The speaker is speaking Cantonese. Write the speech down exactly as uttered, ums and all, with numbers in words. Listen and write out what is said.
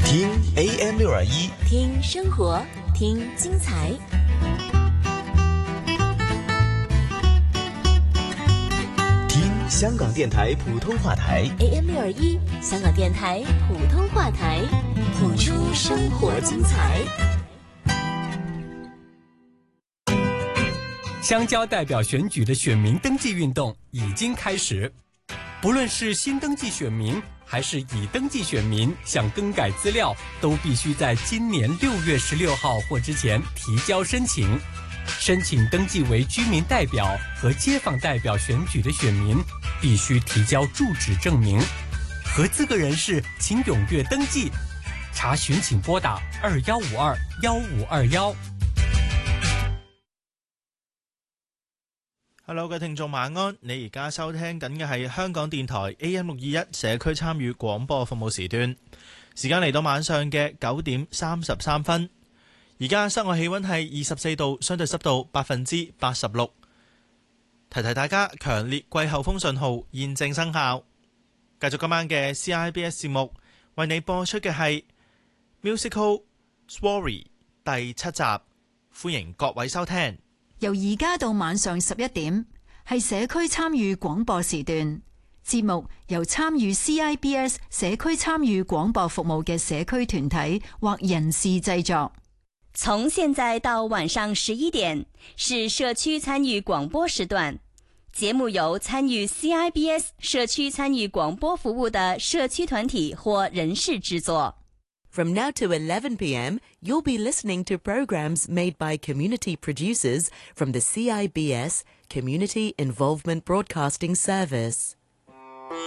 听 A M 六二一， 听生活，听精彩。 听香港电台普通话台 A M 六二一，香港电台普通话台，谱出生活精彩。 乡郊代表选举的选民登记运动已经开始，不论是新登记选民还是已登记选民，想更改资料都必须在今年六月十六号或之前提交申请。申请登记为居民代表和街坊代表选举的选民必须提交住址证明。合资格人士请踊跃登记，查询请拨打二幺五二幺五二幺。 Hello， 各位聽眾晚安，你而家收聽緊嘅係香港電台 A M 六二一社區參與廣播服務時段，時間嚟到晚上嘅九點三十三分。而家室外氣溫係二十四度，相對濕度百分之八十六。提提大家，強烈季候風信號現正生效。繼續今晚嘅 C I B S 節目，為你播出嘅係 Musical Story 第七集，歡迎各位收聽。 由而家到晚上十一點，係社區參與廣播時段。節目由參與 C I B S 社區參與廣播服務嘅社區團體或人士製作。 從現在到晚上十一點，是社區參與廣播時段。節目由參與 C I B S 社區參與廣播服務的社區團體或人士製作。 From now to eleven p m, you'll be listening to programs made by community producers from the C I B S Community Involvement Broadcasting Service.